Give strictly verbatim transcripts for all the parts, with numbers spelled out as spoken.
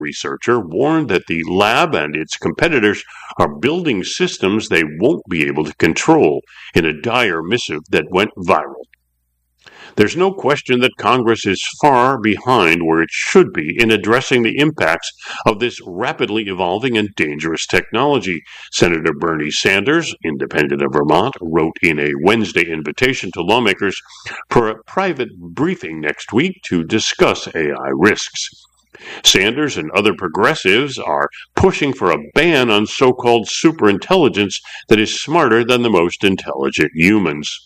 researcher warned that the lab and its competitors are building systems they won't be able to control in a dire missive that went viral. There's no question that Congress is far behind where it should be in addressing the impacts of this rapidly evolving and dangerous technology, Senator Bernie Sanders, independent of Vermont, wrote in a Wednesday invitation to lawmakers for a private briefing next week to discuss A I risks. Sanders and other progressives are pushing for a ban on so-called superintelligence that is smarter than the most intelligent humans.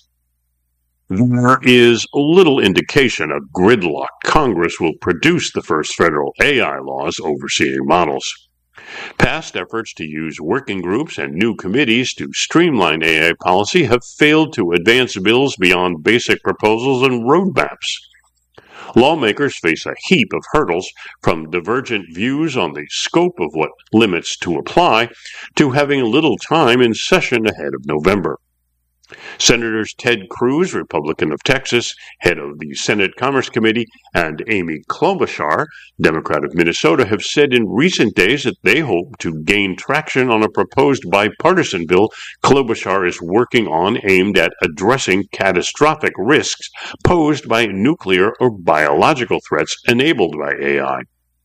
There is little indication a gridlocked Congress will produce the first federal A I laws overseeing models. Past efforts to use working groups and new committees to streamline A I policy have failed to advance bills beyond basic proposals and roadmaps. Lawmakers face a heap of hurdles, from divergent views on the scope of what limits to apply to having little time in session ahead of November. Senators Ted Cruz, Republican of Texas, head of the Senate Commerce Committee, and Amy Klobuchar, Democrat of Minnesota, have said in recent days that they hope to gain traction on a proposed bipartisan bill Klobuchar is working on aimed at addressing catastrophic risks posed by nuclear or biological threats enabled by A I.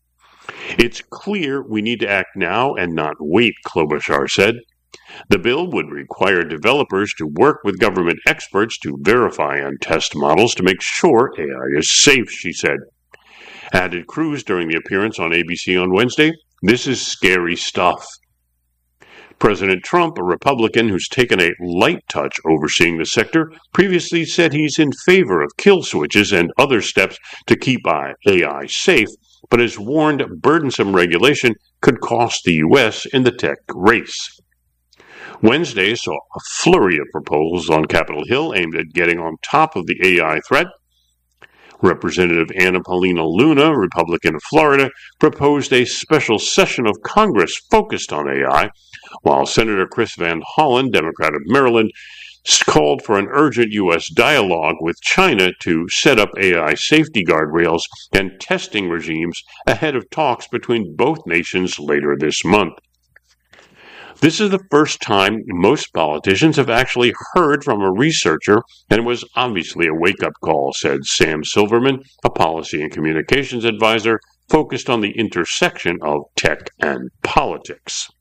It's clear we need to act now and not wait, Klobuchar said. The bill would require developers to work with government experts to verify and test models to make sure A I is safe, she said. Added Cruz during the appearance on A B C on Wednesday, "This is scary stuff." President Trump, a Republican who's taken a light touch overseeing the sector, previously said he's in favor of kill switches and other steps to keep A I safe, but has warned burdensome regulation could cost the U S in the tech race. Wednesday saw a flurry of proposals on Capitol Hill aimed at getting on top of the A I threat. Representative Anna Paulina Luna, Republican of Florida, proposed a special session of Congress focused on A I, while Senator Chris Van Hollen, Democrat of Maryland, called for an urgent U S dialogue with China to set up A I safety guardrails and testing regimes ahead of talks between both nations later this month. This is the first time most politicians have actually heard from a researcher, and it was obviously a wake-up call, said Sam Silverman, a policy and communications advisor focused on the intersection of tech and politics.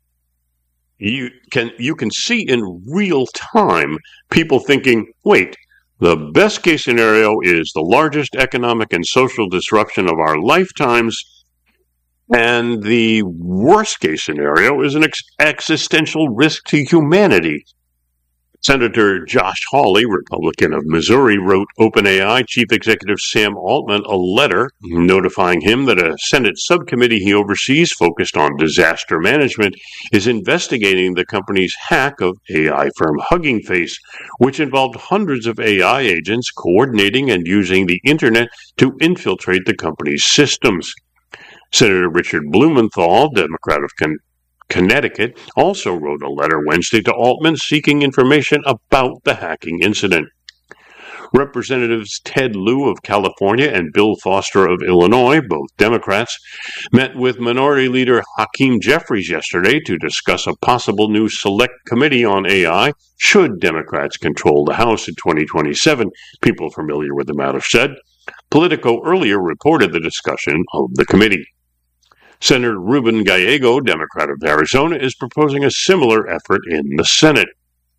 You can, you can see in real time people thinking, wait, the best case scenario is the largest economic and social disruption of our lifetimes, and the worst-case scenario is an ex- existential risk to humanity. Senator Josh Hawley, Republican of Missouri, wrote OpenAI Chief Executive Sam Altman a letter notifying him that a Senate subcommittee he oversees focused on disaster management is investigating the company's hack of A I firm Hugging Face, which involved hundreds of A I agents coordinating and using the internet to infiltrate the company's systems. Senator Richard Blumenthal, Democrat of Con- Connecticut, also wrote a letter Wednesday to Altman seeking information about the hacking incident. Representatives Ted Lieu of California and Bill Foster of Illinois, both Democrats, met with Minority Leader Hakeem Jeffries yesterday to discuss a possible new select committee on A I should Democrats control the House in twenty twenty-seven, people familiar with the matter said. Politico earlier reported the discussion of the committee. Senator Ruben Gallego, Democrat of Arizona, is proposing a similar effort in the Senate.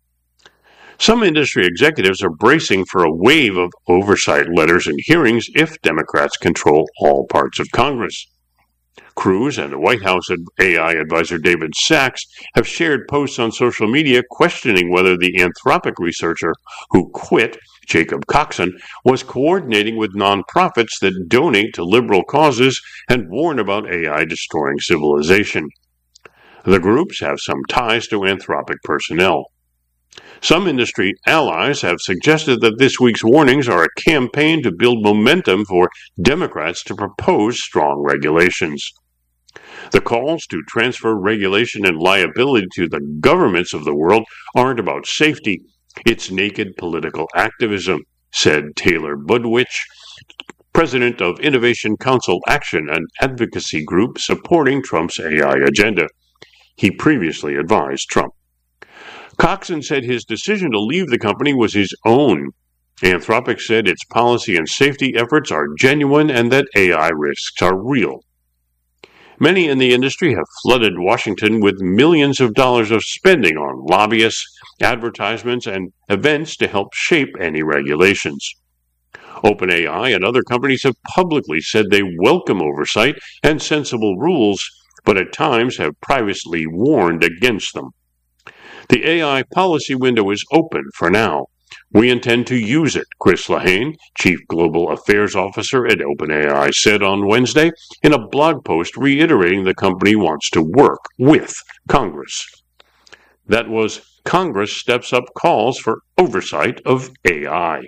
Some industry executives are bracing for a wave of oversight letters and hearings if Democrats control all parts of Congress. Cruz and the White House A I advisor David Sachs have shared posts on social media questioning whether the Anthropic researcher who quit, Jacob Coxon, was coordinating with nonprofits that donate to liberal causes and warn about A I destroying civilization. The groups have some ties to Anthropic personnel. Some industry allies have suggested that this week's warnings are a campaign to build momentum for Democrats to propose strong regulations. The calls to transfer regulation and liability to the governments of the world aren't about safety. It's naked political activism, said Taylor Budwich, president of Innovation Council Action, an advocacy group supporting Trump's A I agenda. He previously advised Trump. Coxon said his decision to leave the company was his own. Anthropic said its policy and safety efforts are genuine and that A I risks are real. Many in the industry have flooded Washington with millions of dollars of spending on lobbyists, advertisements, and events to help shape any regulations. OpenAI and other companies have publicly said they welcome oversight and sensible rules, but at times have privately warned against them. The A I policy window is open for now. We intend to use it, Chris Lahane, Chief Global Affairs Officer at OpenAI, said on Wednesday in a blog post reiterating the company wants to work with Congress. That was Congress steps up calls for oversight of A I.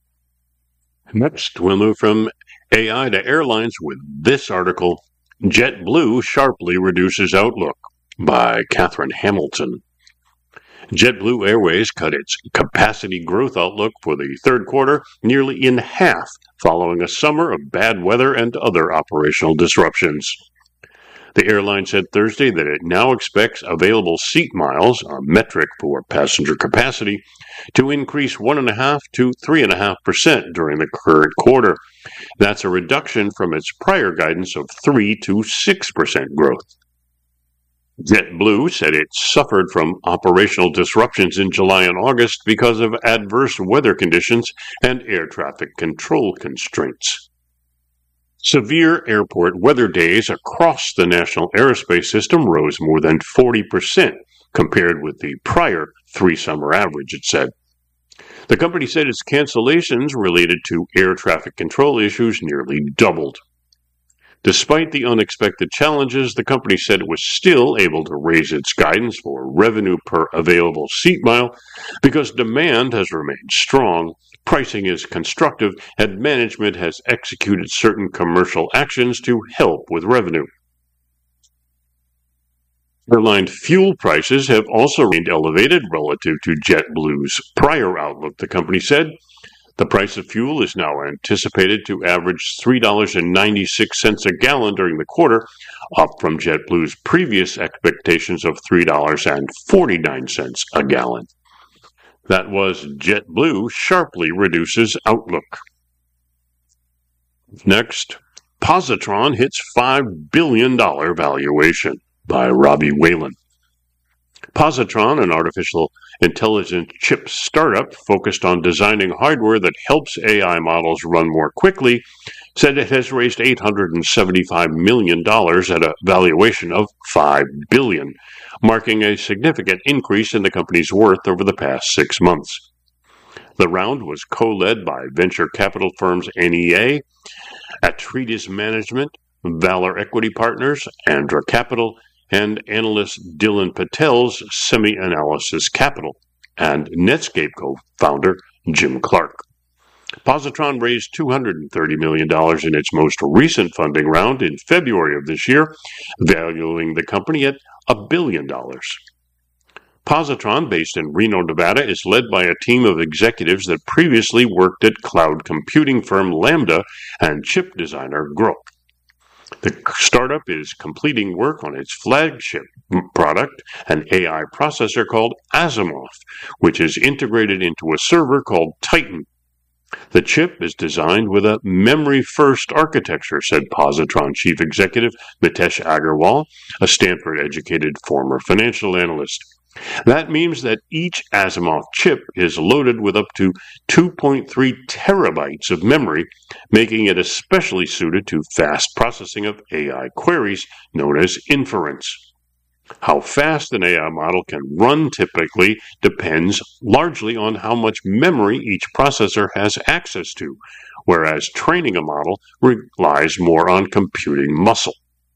Next, we'll move from A I to airlines with this article, JetBlue Sharply Reduces Outlook, by Catherine Hamilton. JetBlue Airways cut its capacity growth outlook for the third quarter nearly in half following a summer of bad weather and other operational disruptions. The airline said Thursday that it now expects available seat miles, a metric for passenger capacity, to increase one point five to three point five percent during the current quarter. That's a reduction from its prior guidance of three to six percent growth. JetBlue said it suffered from operational disruptions in July and August because of adverse weather conditions and air traffic control constraints. Severe airport weather days across the national aerospace system rose more than forty percent compared with the prior three-summer average, it said. The company said its cancellations related to air traffic control issues nearly doubled. Despite the unexpected challenges, the company said it was still able to raise its guidance for revenue per available seat mile because demand has remained strong, pricing is constructive, and management has executed certain commercial actions to help with revenue. Airline fuel prices have also remained elevated relative to JetBlue's prior outlook, the company said. The price of fuel is now anticipated to average three dollars and ninety-six cents a gallon during the quarter, up from JetBlue's previous expectations of three dollars and forty-nine cents a gallon. That was JetBlue Sharply Reduces Outlook. Next, Positron hits five billion dollars valuation, by Robbie Whalen. Positron, an artificial intelligence chip startup focused on designing hardware that helps A I models run more quickly, said it has raised eight hundred seventy-five million dollars at a valuation of five billion dollars, marking a significant increase in the company's worth over the past six months. The round was co-led by venture capital firms N E A, Atreides Management, Valor Equity Partners, Andra Capital, and analyst Dylan Patel's Semi-Analysis Capital, and Netscape co-founder Jim Clark. Positron raised two hundred thirty million dollars in its most recent funding round in February of this year, valuing the company at a billion dollars. Positron, based in Reno, Nevada, is led by a team of executives that previously worked at cloud computing firm Lambda and chip designer Groq. The startup is completing work on its flagship product, an A I processor called Asimov, which is integrated into a server called Titan. The chip is designed with a memory-first architecture, said Positron Chief Executive Mitesh Agarwal, a Stanford-educated former financial analyst. That means that each Asimov chip is loaded with up to two point three terabytes of memory, making it especially suited to fast processing of A I queries known as inference. How fast an A I model can run typically depends largely on how much memory each processor has access to, whereas training a model relies more on computing muscle.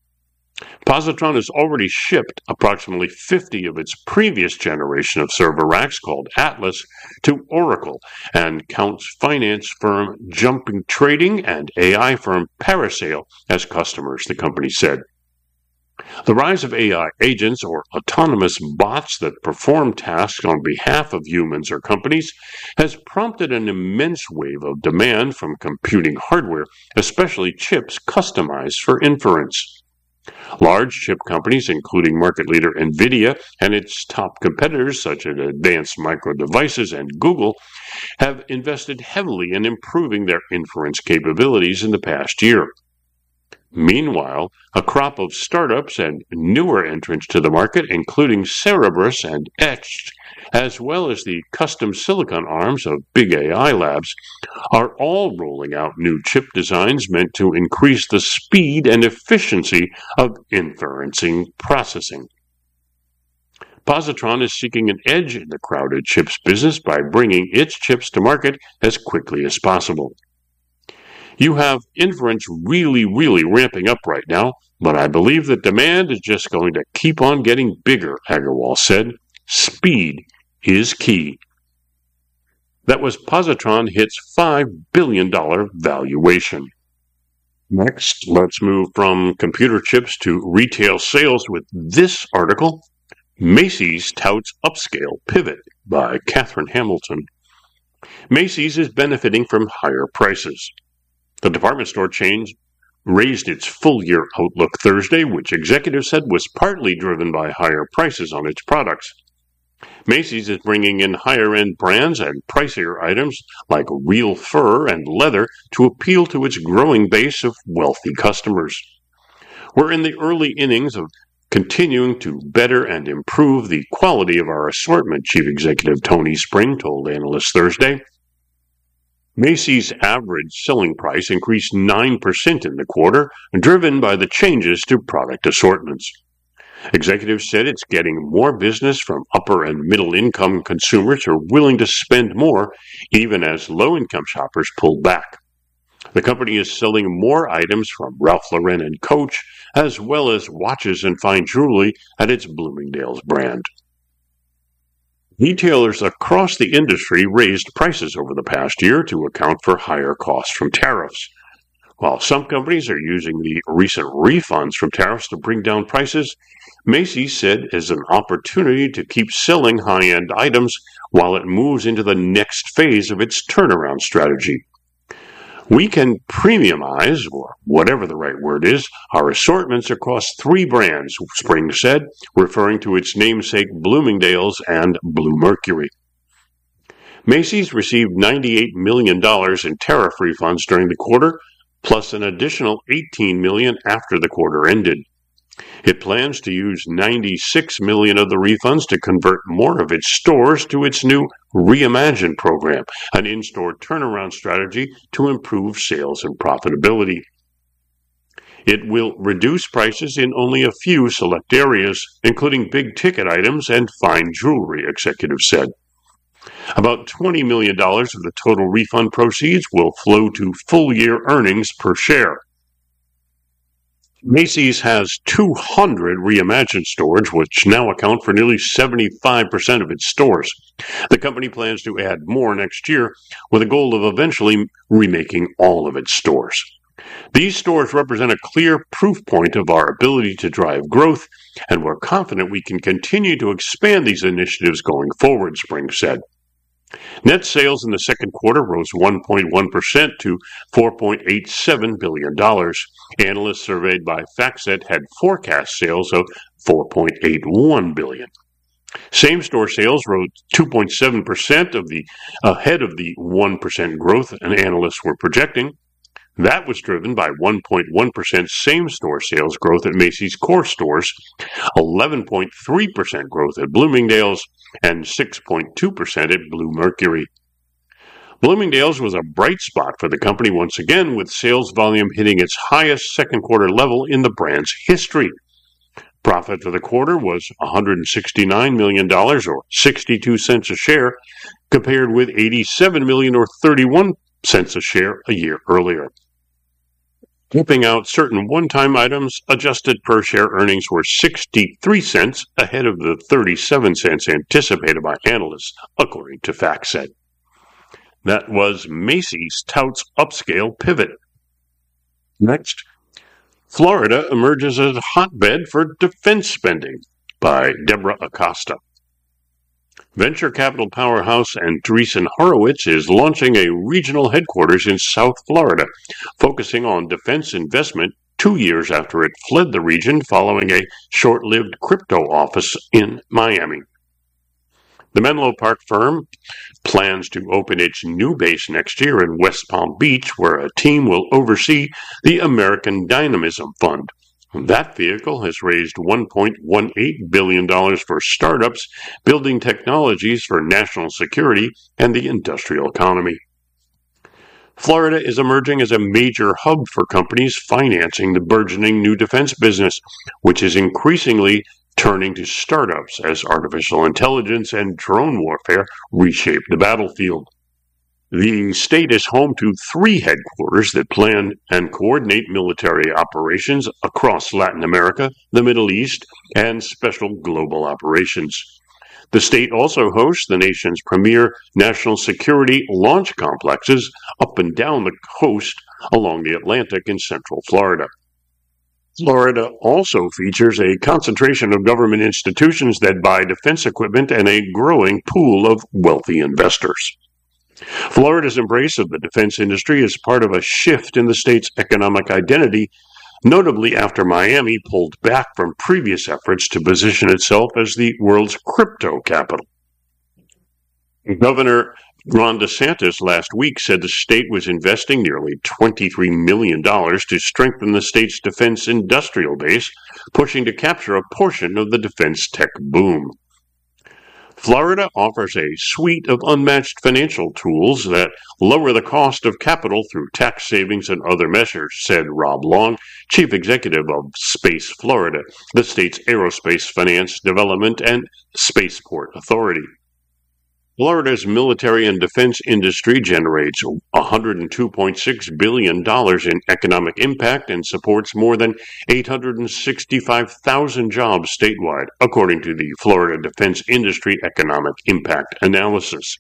Positron has already shipped approximately fifty of its previous generation of server racks called Atlas to Oracle and counts finance firm Jumping Trading and A I firm Parasail as customers, the company said. The rise of A I agents, or autonomous bots that perform tasks on behalf of humans or companies, has prompted an immense wave of demand from computing hardware, especially chips customized for inference. Large chip companies, including market leader NVIDIA and its top competitors such as Advanced Micro Devices and Google, have invested heavily in improving their inference capabilities in the past year. Meanwhile, a crop of startups and newer entrants to the market, including Cerebras and Etched, as well as the custom silicon arms of big A I labs, are all rolling out new chip designs meant to increase the speed and efficiency of inferencing processing. Positron is seeking an edge in the crowded chips business by bringing its chips to market as quickly as possible. You have inference really, really ramping up right now, but I believe that demand is just going to keep on getting bigger, Agarwal said. Speed is key. That was Positron hits five billion dollars valuation. Next, let's move from computer chips to retail sales with this article, Macy's touts upscale pivot by Catherine Hamilton. Macy's is benefiting from higher prices. The department store chain raised its full-year outlook Thursday, which executives said was partly driven by higher prices on its products. Macy's is bringing in higher-end brands and pricier items like real fur and leather to appeal to its growing base of wealthy customers. We're in the early innings of continuing to better and improve the quality of our assortment, Chief Executive Tony Spring told analysts Thursday. Macy's average selling price increased nine percent in the quarter, driven by the changes to product assortments. Executives said it's getting more business from upper and middle income consumers who are willing to spend more, even as low income shoppers pull back. The company is selling more items from Ralph Lauren and Coach, as well as watches and fine jewelry at its Bloomingdale's brand. Retailers across the industry raised prices over the past year to account for higher costs from tariffs. While some companies are using the recent refunds from tariffs to bring down prices, Macy's said it is an opportunity to keep selling high-end items while it moves into the next phase of its turnaround strategy. We can premiumize, or whatever the right word is, our assortments across three brands, Spring said, referring to its namesake Bloomingdale's and Bluemercury. Macy's received ninety-eight million dollars in tariff refunds during the quarter, plus an additional eighteen million dollars after the quarter ended. It plans to use ninety-six million dollars of the refunds to convert more of its stores to its new Reimagine program, an in-store turnaround strategy to improve sales and profitability. It will reduce prices in only a few select areas, including big-ticket items and fine jewelry, executives said. About twenty million dollars of the total refund proceeds will flow to full-year earnings per share. Macy's has two hundred Reimagine stores, which now account for nearly seventy-five percent of its stores. The company plans to add more next year, with a goal of eventually remaking all of its stores. These stores represent a clear proof point of our ability to drive growth, and we're confident we can continue to expand these initiatives going forward, Spring said. Net sales in the second quarter rose one point one percent to four point eight seven billion dollars. Analysts surveyed by FactSet had forecast sales of four point eight one billion dollars. Same-store sales rose two point seven percent of the ahead of the one percent growth an analysts were projecting. That was driven by one point one percent same-store sales growth at Macy's core stores, eleven point three percent growth at Bloomingdale's, and six point two percent at Bluemercury. Bloomingdale's was a bright spot for the company once again, with sales volume hitting its highest second quarter level in the brand's history. Profit for the quarter was one hundred sixty-nine million dollars, or sixty-two cents a share, compared with eighty-seven million dollars, or thirty-one cents a share a year earlier. Stripping out certain one-time items, adjusted per-share earnings were sixty-three cents, ahead of the thirty-seven cents anticipated by analysts, according to FactSet. That was Macy's touts upscale pivot. Next, Florida emerges as a hotbed for defense spending, by Deborah Acosta. Venture capital powerhouse Andreessen Horowitz is launching a regional headquarters in South Florida, focusing on defense investment two years after it fled the region following a short-lived crypto office in Miami. The Menlo Park firm plans to open its new base next year in West Palm Beach, where a team will oversee the American Dynamism Fund. That vehicle has raised one point one eight billion dollars for startups building technologies for national security and the industrial economy. Florida is emerging as a major hub for companies financing the burgeoning new defense business, which is increasingly turning to startups as artificial intelligence and drone warfare reshape the battlefield. The state is home to three headquarters that plan and coordinate military operations across Latin America, the Middle East, and special global operations. The state also hosts the nation's premier national security launch complexes up and down the coast along the Atlantic in Central Florida. Florida also features a concentration of government institutions that buy defense equipment and a growing pool of wealthy investors. Florida's embrace of the defense industry is part of a shift in the state's economic identity, notably after Miami pulled back from previous efforts to position itself as the world's crypto capital. Governor Ron DeSantis last week said the state was investing nearly twenty-three million dollars to strengthen the state's defense industrial base, pushing to capture a portion of the defense tech boom. Florida offers a suite of unmatched financial tools that lower the cost of capital through tax savings and other measures, said Rob Long, chief executive of Space Florida, the state's aerospace finance development and spaceport authority. Florida's military and defense industry generates one hundred two point six billion dollars in economic impact and supports more than eight hundred sixty-five thousand jobs statewide, according to the Florida Defense Industry Economic Impact Analysis.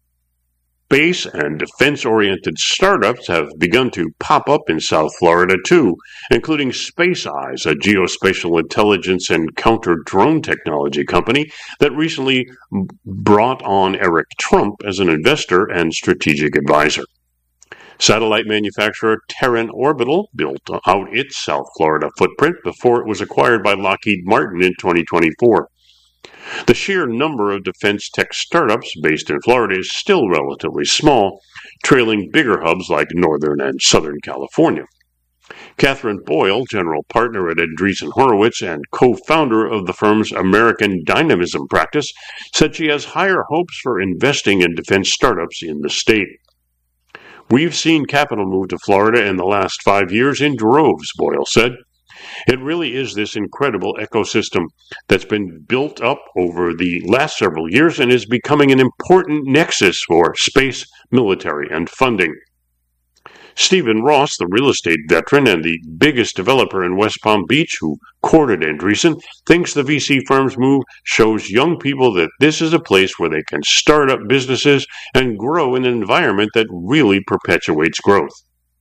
Space and defense-oriented startups have begun to pop up in South Florida, too, including Space Eyes, a geospatial intelligence and counter-drone technology company that recently brought on Eric Trump as an investor and strategic advisor. Satellite manufacturer Terran Orbital built out its South Florida footprint before it was acquired by Lockheed Martin in twenty twenty-four. The sheer number of defense tech startups based in Florida is still relatively small, trailing bigger hubs like Northern and Southern California. Catherine Boyle, general partner at Andreessen Horowitz and co-founder of the firm's American Dynamism practice, said she has higher hopes for investing in defense startups in the state. We've seen capital move to Florida in the last five years in droves, Boyle said. It really is this incredible ecosystem that's been built up over the last several years and is becoming an important nexus for space, military, and funding. Stephen Ross, the real estate veteran and the biggest developer in West Palm Beach, who courted Andreessen, thinks the V C firm's move shows young people that this is a place where they can start up businesses and grow in an environment that really perpetuates growth.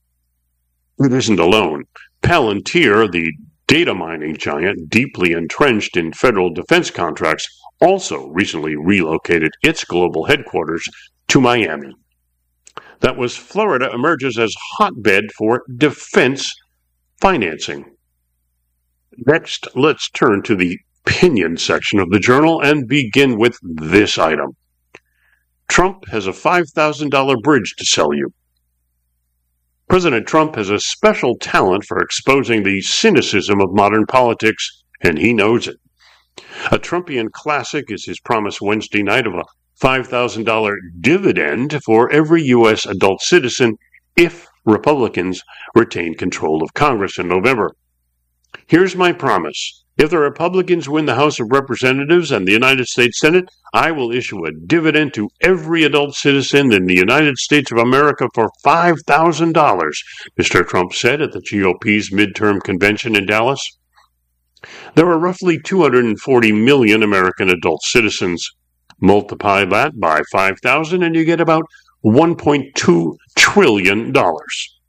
It isn't alone. Palantir, the data mining giant deeply entrenched in federal defense contracts, also recently relocated its global headquarters to Miami. That was Florida emerges as hotbed for defense financing. Next, let's turn to the opinion section of the Journal and begin with this item. Trump has a five thousand dollars bridge to sell you. President Trump has a special talent for exposing the cynicism of modern politics, and he knows it. A Trumpian classic is his promise Wednesday night of a five thousand dollars dividend for every U S adult citizen if Republicans retain control of Congress in November. Here's my promise. If the Republicans win the House of Representatives and the United States Senate, I will issue a dividend to every adult citizen in the United States of America for five thousand dollars, Mister Trump said at the G O P's midterm convention in Dallas. There are roughly two hundred forty million American adult citizens. Multiply that by five thousand and you get about one point two trillion dollars.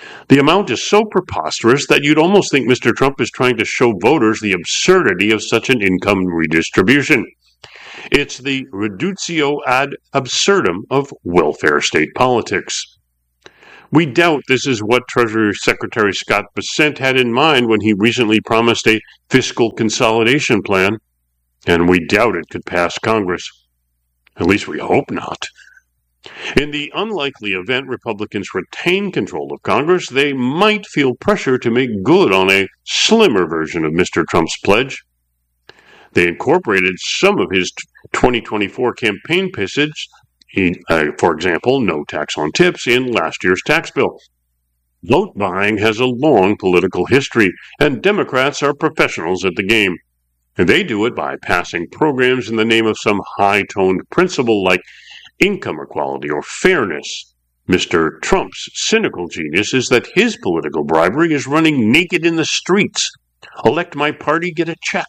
The amount is so preposterous that you'd almost think Mister Trump is trying to show voters the absurdity of such an income redistribution. It's the reductio ad absurdum of welfare state politics. We doubt this is what Treasury Secretary Scott Bessent had in mind when he recently promised a fiscal consolidation plan, and we doubt it could pass Congress. At least we hope not. In the unlikely event Republicans retain control of Congress, they might feel pressure to make good on a slimmer version of Mister Trump's pledge. They incorporated some of his twenty twenty-four campaign message, uh, for example, no tax on tips, in last year's tax bill. Vote buying has a long political history, and Democrats are professionals at the game. And they do it by passing programs in the name of some high-toned principle like income equality or fairness. Mister Trump's cynical genius is that his political bribery is running naked in the streets. Elect my party, get a check.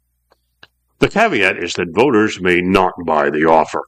The caveat is that voters may not buy the offer.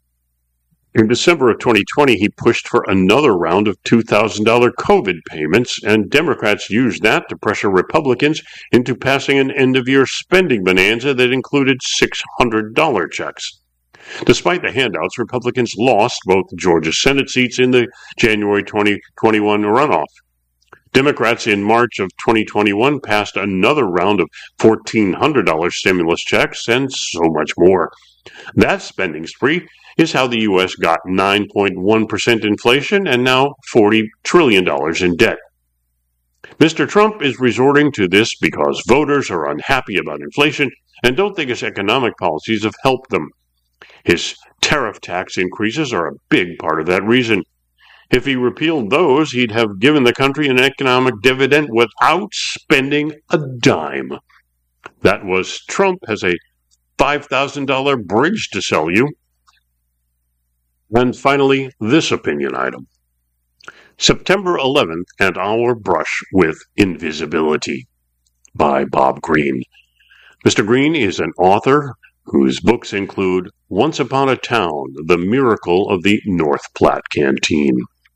In December of twenty twenty, he pushed for another round of two thousand dollars COVID payments, and Democrats used that to pressure Republicans into passing an end-of-year spending bonanza that included six hundred dollars checks. Despite the handouts, Republicans lost both Georgia Senate seats in the January twenty twenty-one runoff. Democrats in March of twenty twenty-one passed another round of one thousand four hundred dollars stimulus checks and so much more. That spending spree is how the U S got nine point one percent inflation and now forty trillion dollars in debt. Mister Trump is resorting to this because voters are unhappy about inflation and don't think his economic policies have helped them. His tariff tax increases are a big part of that reason. If he repealed those, he'd have given the country an economic dividend without spending a dime. That was Trump has a five thousand dollars bridge to sell you. And finally, this opinion item. September eleventh and Our Brush with Invisibility by Bob Greene. Mister Greene is an author whose books include Once Upon a Town, The Miracle of the North Platte Canteen.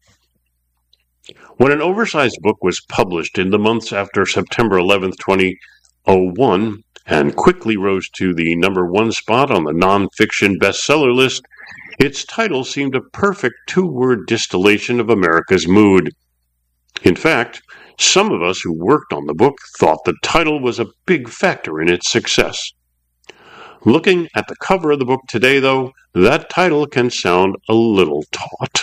When an oversized book was published in the months after September eleventh, twenty oh one, and quickly rose to the number one spot on the nonfiction bestseller list, its title seemed a perfect two-word distillation of America's mood. In fact, some of us who worked on the book thought the title was a big factor in its success. Looking at the cover of the book today, though, that title can sound a little taut.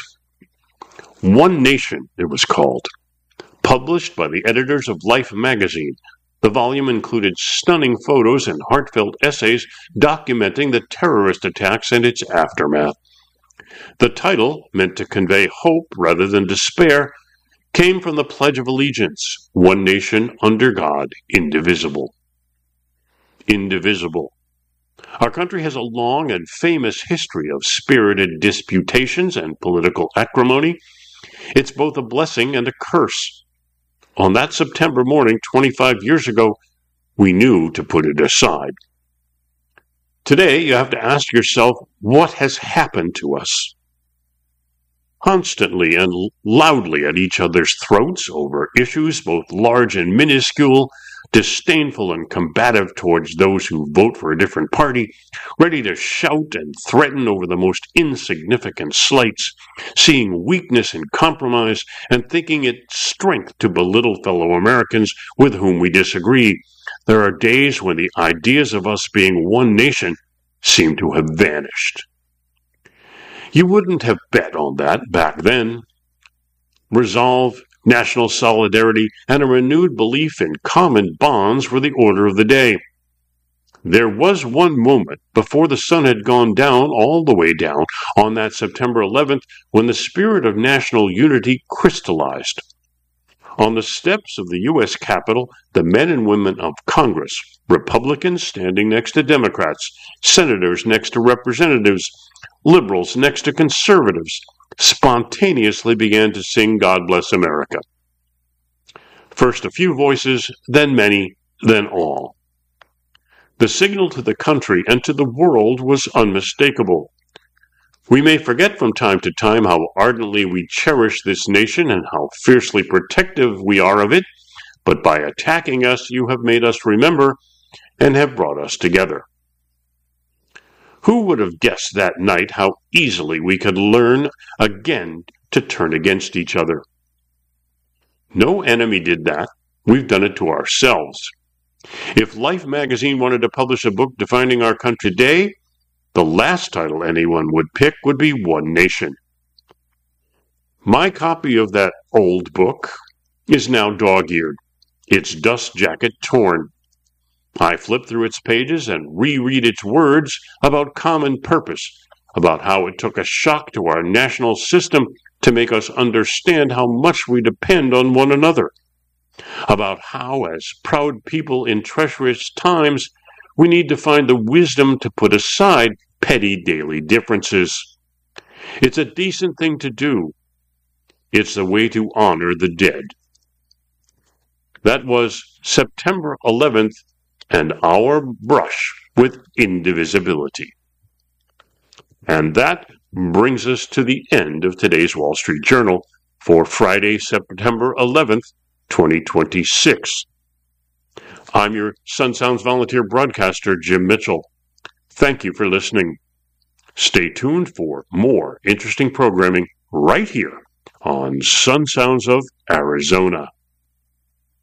One Nation, it was called. Published by the editors of Life magazine, the volume included stunning photos and heartfelt essays documenting the terrorist attacks and its aftermath. The title, meant to convey hope rather than despair, came from the Pledge of Allegiance, one nation under God, indivisible. Indivisible. Our country has a long and famous history of spirited disputations and political acrimony. It's both a blessing and a curse. On that September morning twenty-five years ago, we knew to put it aside. Today, you have to ask yourself, what has happened to us? Constantly and loudly at each other's throats over issues both large and minuscule, disdainful and combative towards those who vote for a different party, ready to shout and threaten over the most insignificant slights, seeing weakness in compromise and thinking it strength to belittle fellow Americans with whom we disagree. There are days when the ideas of us being one nation seem to have vanished. You wouldn't have bet on that back then. Resolve, national solidarity, and a renewed belief in common bonds were the order of the day. There was one moment before the sun had gone down, all the way down, on that September eleventh, when the spirit of national unity crystallized. On the steps of the U S Capitol, the men and women of Congress, Republicans standing next to Democrats, senators next to representatives, liberals next to conservatives, spontaneously began to sing God Bless America. First a few voices, then many, then all. The signal to the country and to the world was unmistakable. We may forget from time to time how ardently we cherish this nation and how fiercely protective we are of it, but by attacking us, you have made us remember and have brought us together. Who would have guessed that night how easily we could learn again to turn against each other? No enemy did that. We've done it to ourselves. If Life magazine wanted to publish a book defining our country today, the last title anyone would pick would be One Nation. My copy of that old book is now dog-eared, its dust jacket torn. I flip through its pages and reread its words about common purpose, about how it took a shock to our national system to make us understand how much we depend on one another, about how, as proud people in treacherous times, we need to find the wisdom to put aside petty daily differences. It's a decent thing to do. It's the way to honor the dead. That was September eleventh, and our brush with indivisibility. And that brings us to the end of today's Wall Street Journal for Friday, September eleventh, twenty twenty-six. I'm your Sun Sounds volunteer broadcaster, Jim Mitchell. Thank you for listening. Stay tuned for more interesting programming right here on Sun Sounds of Arizona.